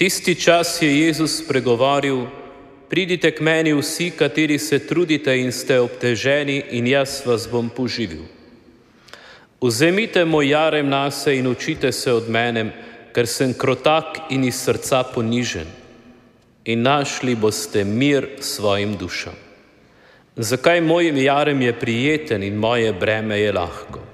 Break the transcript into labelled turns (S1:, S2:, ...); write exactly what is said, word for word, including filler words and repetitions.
S1: tisti čas je Jezus spregovoril: pridite k meni vsi, kateri se trudite in ste obteženi, in jaz vas bom poživil. Vzemite moj jarem nase in učite se od mene, ker sem krotak in iz srca ponižen, in našli boste mir svojim dušam. Zakaj moj jarem je prijeten in moje breme je lahko?